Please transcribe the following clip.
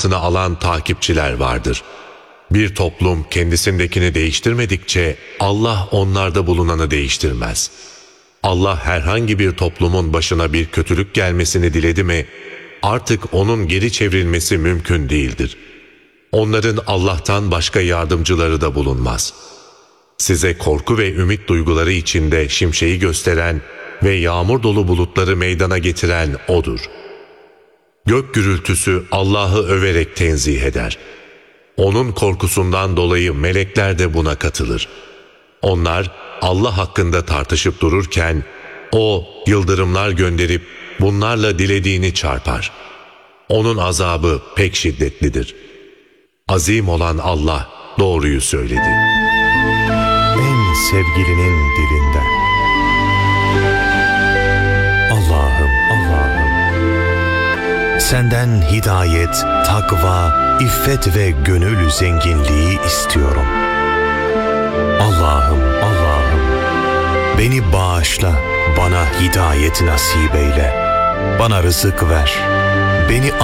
altına alan takipçiler vardır. Bir toplum kendisindekini değiştirmedikçe Allah onlarda bulunanı değiştirmez. Allah herhangi bir toplumun başına bir kötülük gelmesini diledi mi, artık onun geri çevrilmesi mümkün değildir. Onların Allah'tan başka yardımcıları da bulunmaz. Size korku ve ümit duyguları içinde şimşeği gösteren ve yağmur dolu bulutları meydana getiren O'dur. Gök gürültüsü Allah'ı överek tenzih eder. Onun korkusundan dolayı melekler de buna katılır. Onlar Allah hakkında tartışıp dururken O yıldırımlar gönderip bunlarla dilediğini çarpar. Onun azabı pek şiddetlidir. Azim olan Allah doğruyu söyledi. En sevgilinin dilinden. Allah'ım, Allah'ım, senden hidayet, takva, iffet ve gönül zenginliği istiyorum. Allah'ım, Allah'ım, beni bağışla, bana hidayet nasip eyle, bana rızık ver, beni